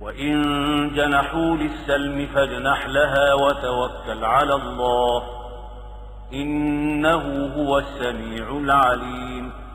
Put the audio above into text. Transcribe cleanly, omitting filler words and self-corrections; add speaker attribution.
Speaker 1: وإن جنحوا للسلم فاجنح لها وتوكل على الله إنه هو السميع العليم.